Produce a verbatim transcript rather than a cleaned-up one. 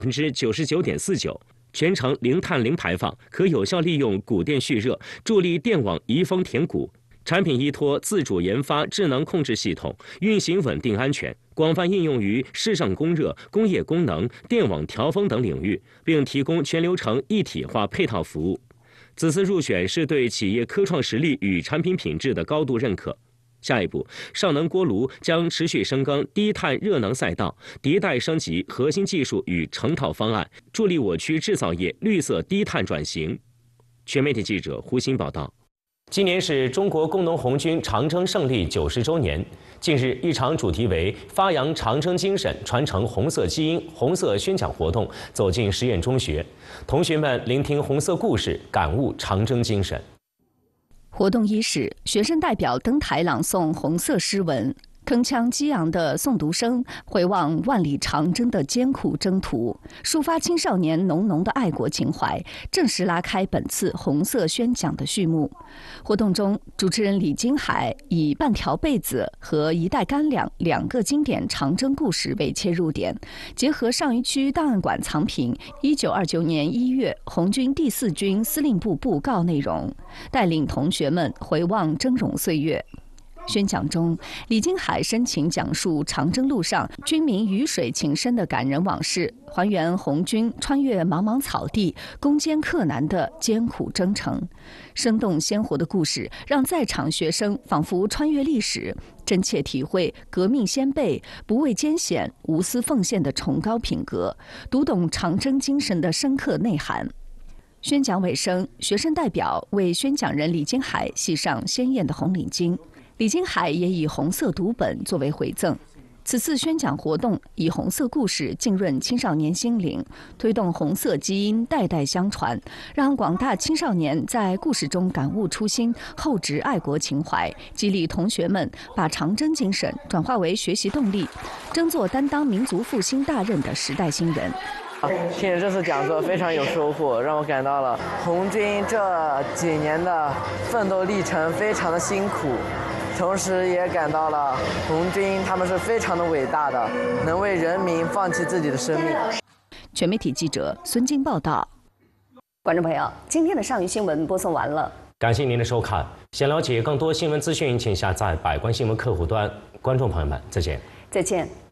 百分之九十九点四九。全程零碳零排放，可有效利用谷电蓄热，助力电网移风填谷。产品依托自主研发智能控制系统，运行稳定安全，广泛应用于市政供热、工业功能、电网调峰等领域，并提供全流程一体化配套服务。此次入选是对企业科创实力与产品品质的高度认可。下一步，尚能锅炉将持续深耕低碳热能赛道，迭代升级核心技术与成套方案，助力我区制造业绿色低碳转型。全媒体记者胡鑫报道。今年是中国工农红军长征胜利九十周年。近日，一场主题为“发扬长征精神，传承红色基因”红色宣讲活动走进实验中学，同学们聆听红色故事，感悟长征精神。 活动伊始，学生代表登台朗诵红色诗文，铿锵激昂的诵读声回望万里长征的艰苦征途，抒发青少年浓浓的爱国情怀，正式拉开本次红色宣讲的序幕。活动中，主持人李金海以半条被子和一袋干粮两个经典长征故事为切入点，结合上虞区档案馆藏品一九二九年一月红军第四军司令部布告内容，带领同学们回望峥嵘岁月。宣讲中，李金海深情讲述长征路上军民鱼水情深的感人往事，还原红军穿越茫茫草地、攻坚克难的艰苦征程。生动鲜活的故事让在场学生仿佛穿越历史，真切体会革命先辈不畏艰险、无私奉献的崇高品格，读懂长征精神的深刻内涵。宣讲尾声，学生代表为宣讲人李金海系上鲜艳的红领巾。李金海也以红色读本作为回赠。此次宣讲活动以红色故事浸润青少年心灵，推动红色基因代代相传，让广大青少年在故事中感悟初心，厚植爱国情怀，激励同学们把长征精神转化为学习动力，争做担当民族复兴大任的时代新人。 听着这次讲座非常有收获，让我感到了红军这几年的奋斗历程非常的辛苦，同时也感到了红军他们是非常的伟大的，能为人民放弃自己的生命。 全媒体记者孙晶报道。 观众朋友，今天的上虞新闻播送完了， 感谢您的收看。想了解更多新闻资讯，请下载百官新闻客户端。观众朋友们，再见。 再见。